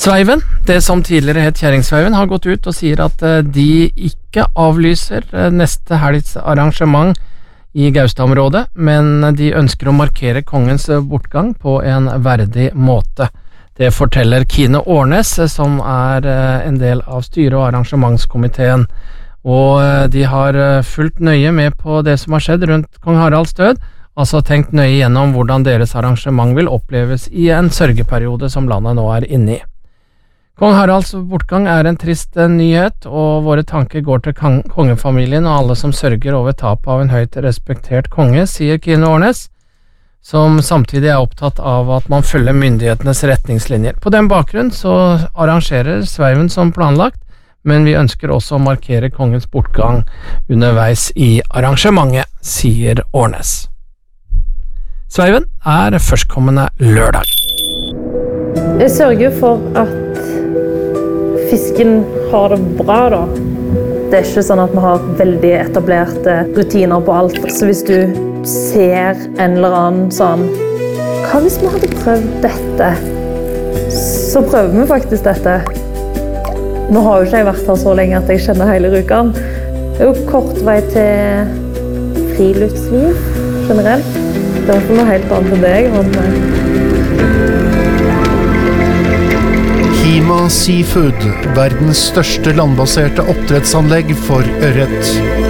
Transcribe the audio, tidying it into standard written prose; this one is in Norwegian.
Sveiven, det som tidligere het Kjerringsveiven, har gått ut og sier at de ikke avlyser neste helgs arrangement i Gaustad-området, men de ønsker å markere kongens bortgang på en verdig måte. Det forteller Kine Årnes, som en del av styre- og arrangementskomiteen. Og de har fulgt nøye med på det som har skjedd rundt kong Haralds død, altså tenkt nøye gjennom hvordan deres arrangement vil oppleves i en sørgeperiode som landet nå inne i. Kong Haralds bortgang en trist nyhet, og våre tanker går til kongefamilien og alle som sørger over tapet av en høyt respektert konge, sier Kine Årnes, som samtidig opptatt av at man følger myndighetenes retningslinjer. På den bakgrunn så arrangerer Sveiven som planlagt, men vi ønsker også å markere kongens bortgang underveis i arrangementet, sier Årnes. Sveiven førstkommende lørdag. Jeg sørger for at fisken har det bra da. Det ikke sånn at vi har veldig etablerte rutiner på alt. Så hvis du ser en eller annen sånn, hva hvis vi hadde prøvd dette? Så prøver vi faktisk dette. Nå har jo ikke jeg vært her så lenge at jeg kjenner hele Rjukan. Det jo kort vei til friluftsliv generelt. Det for noe helt annet enn det jeg vant med. Hima Seafood, verdens største landbaserte oppdrettsanlegg for ørret.